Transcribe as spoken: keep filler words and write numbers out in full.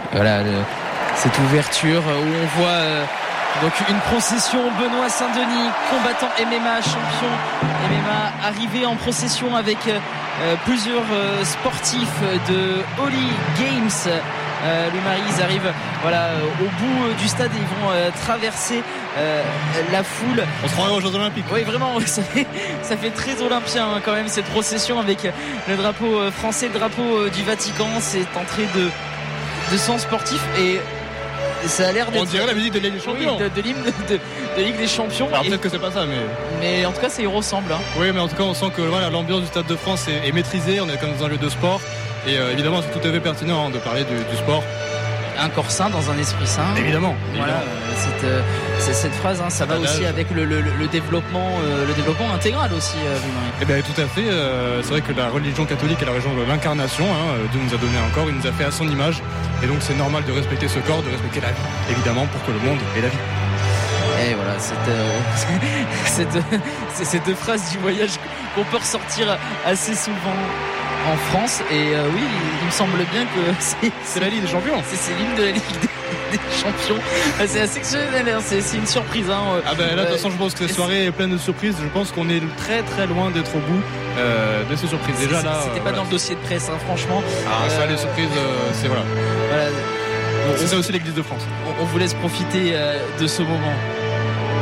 Voilà, le, cette ouverture où on voit euh, donc une procession. Benoît Saint-Denis, combattant M M A, champion M M A, arrivé en procession avec euh, plusieurs euh, sportifs de Holy Games. Euh, le Marie, ils arrivent voilà, au bout du stade et ils vont euh, traverser euh, la foule. On se croirait aux Jeux Olympiques. Oui, vraiment, ça fait, ça fait très olympien hein, quand même cette procession avec le drapeau français, le drapeau du Vatican. C'est entrée de, de sang sportif et ça a l'air d'être. On dirait la musique de Ligue des Champions. Oui, de, de l'hymne de, de Ligue des Champions. Alors et, peut-être que c'est pas ça, mais. Mais en tout cas, ça y ressemble. Hein. Oui, mais en tout cas, on sent que voilà, l'ambiance du Stade de France est, est maîtrisée. On est comme dans un lieu de sport. Et euh, évidemment, c'est tout à fait pertinent hein, de parler du, du sport. Un corps sain dans un esprit sain. Évidemment. Voilà, évidemment. Euh, cette, euh, c'est, cette phrase, hein, ça va aussi avec le, le, le développement, euh, le développement intégral aussi. Euh, eh bien, tout à fait. Euh, c'est vrai que la religion catholique est la religion de l'incarnation. Hein, Dieu nous a donné un corps, il nous a fait à son image. Et donc, c'est normal de respecter ce corps, de respecter la vie, évidemment, pour que le monde ait la vie. Et voilà, cette, euh, cette, c'est ces deux phrases du voyage qu'on peut ressortir assez souvent en France. Et euh, oui, il me semble bien que c'est, c'est la Ligue des Champions. C'est, c'est l'hymne de la Ligue des, des Champions. C'est assez exceptionnel, hein, c'est, c'est une surprise. Hein. Ah ben là, de toute façon, je pense que cette soirée est pleine de surprises. Je pense qu'on est très très loin d'être au bout euh, de ces surprises. Déjà là, c'était euh, pas voilà. dans le dossier de presse, hein, franchement. Ah, euh, ça, les surprises, euh, c'est voilà. voilà. C'est ça aussi l'Église de France. On, on vous laisse profiter euh, de ce moment.